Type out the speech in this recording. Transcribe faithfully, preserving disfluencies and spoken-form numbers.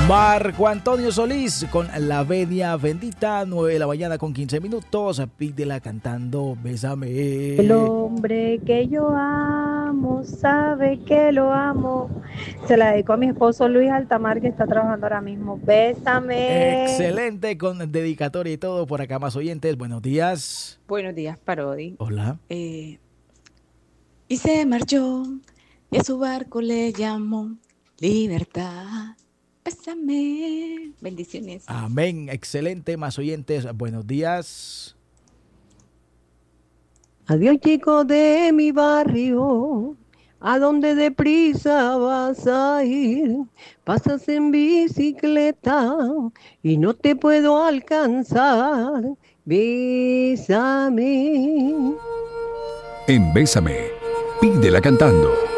Marco Antonio Solís con La Venia Bendita, nueve de la mañana con quince minutos. Pídela cantando Bésame. El hombre que yo amo sabe que lo amo. Se la dedico a mi esposo Luis Altamar, que está trabajando ahora mismo. Bésame. Excelente, con dedicatoria y todo. Por acá más oyentes, buenos días. Buenos días, Parodi. Hola. Eh, y se marchó y a su barco le llamó Libertad. Bésame. Bendiciones. Amén. Excelente, más oyentes, buenos días. Adiós, chico de mi barrio, ¿a dónde deprisa vas a ir? Pasas en bicicleta y no te puedo alcanzar. Bésame. En Bésame, pídela cantando.